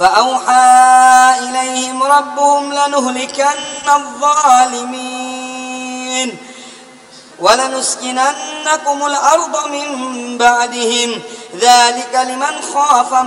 فأوحى إليهم ربهم لنهلكن الظالمين ولنسكننكم الأرض من بعدهم ذلك لمن خاف